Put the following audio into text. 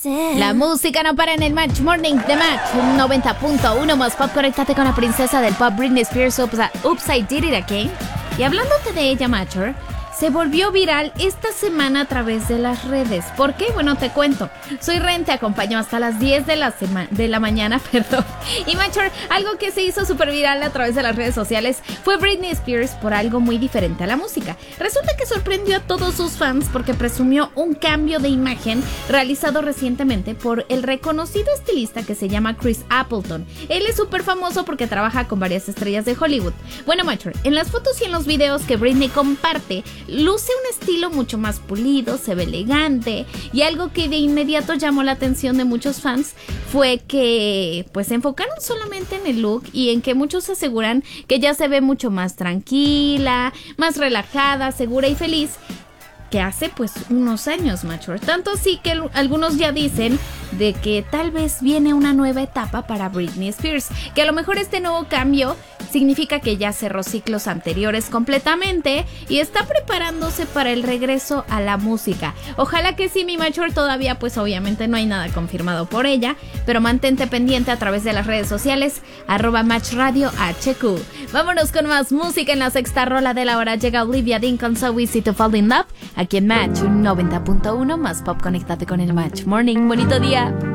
La música no para en el Match Morning de Match 90.1 más pop. Conéctate con la princesa del pop Britney Spears. Oops, I did it again. Y hablándote de ella, Matcher, se volvió viral esta semana a través de las redes. ¿Por qué? Bueno, te cuento. Soy Ren, te acompaño hasta las 10 de la mañana, perdón. Y Matcher, algo que se hizo súper viral a través de las redes sociales fue Britney Spears por algo muy diferente a la música. Resulta que sorprendió a todos sus fans porque presumió un cambio de imagen realizado recientemente por el reconocido estilista que se llama Chris Appleton. Él es súper famoso porque trabaja con varias estrellas de Hollywood. Bueno, Matcher, en las fotos y en los videos que Britney comparte, luce un estilo mucho más pulido, se ve elegante, y algo que de inmediato llamó la atención de muchos fans fue que pues se enfocaron solamente en el look y en que muchos aseguran que ya se ve mucho más tranquila, más relajada, segura y feliz que hace pues unos años, Matcher. Tanto así que algunos ya dicen de que tal vez viene una nueva etapa para Britney Spears, que a lo mejor este nuevo cambio significa que ya cerró ciclos anteriores completamente y está preparándose para el regreso a la música. Ojalá que sí, mi Matcher. Todavía pues obviamente no hay nada confirmado por ella, pero mantente pendiente a través de las redes sociales @MatchRadioHQ. Vámonos con más música. En la sexta rola de la hora llega Olivia Dean con So Easy to Fall in Love. Aquí en Match 90.1 más pop. Conéctate con el Match Morning. Bonito día.